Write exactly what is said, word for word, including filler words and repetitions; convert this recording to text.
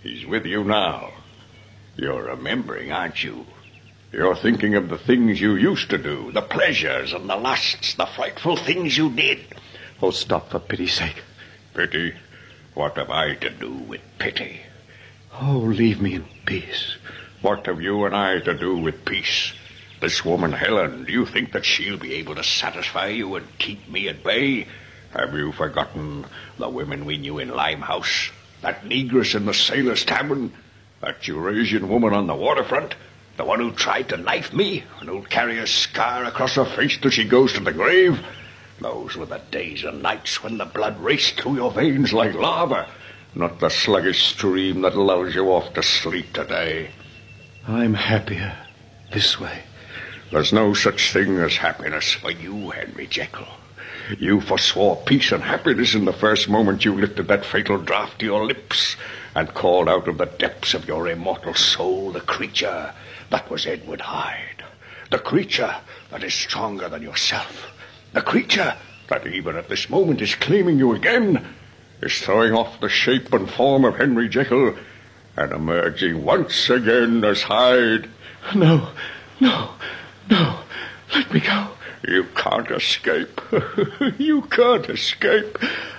He's with you now. You're remembering, aren't you? You're thinking of the things you used to do, the pleasures and the lusts, the frightful things you did. Oh, stop, for pity's sake. Pity? What have I to do with pity? Oh, leave me in peace. What have you and I to do with peace? This woman, Helen, do you think that she'll be able to satisfy you and keep me at bay? Have you forgotten the women we knew in Limehouse? That negress in the Sailor's Tavern? That Eurasian woman on the waterfront? The one who tried to knife me and who'll carry a scar across her face till she goes to the grave? Those were the days and nights when the blood raced through your veins like lava, not the sluggish stream that lulls you off to sleep today. I'm happier this way. There's no such thing as happiness for you, Henry Jekyll. You forswore peace and happiness in the first moment you lifted that fatal draught to your lips and called out of the depths of your immortal soul the creature that was Edward Hyde. The creature that is stronger than yourself. The creature that even at this moment is claiming you again, is throwing off the shape and form of Henry Jekyll and emerging once again as Hyde. No, no, no, let me go. You can't escape. You can't escape.